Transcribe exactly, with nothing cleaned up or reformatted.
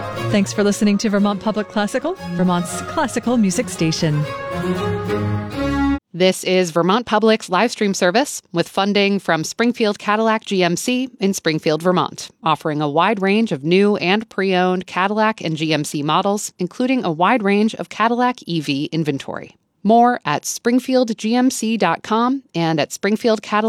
Thanks for listening to Vermont Public Classical, Vermont's classical music station. This is Vermont Public's live stream service with funding from Springfield Cadillac G M C in Springfield, Vermont, offering a wide range of new and pre-owned Cadillac and G M C models, including a wide range of Cadillac E V inventory. More at springfield g m c dot com and at Springfield Cadillac.